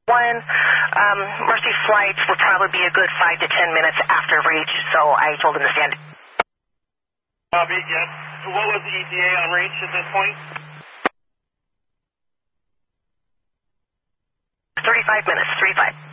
One, Mercy flights would probably be a good 5 to 10 minutes after reach, so I told him to stand. Copy, yes. What was the ETA on reach at this point? 35 minutes, 35.